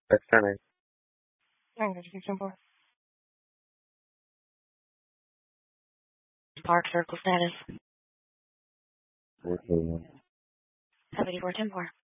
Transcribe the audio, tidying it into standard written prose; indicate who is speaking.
Speaker 1: External.
Speaker 2: Park circle status.
Speaker 1: Okay.
Speaker 2: 74 10 4.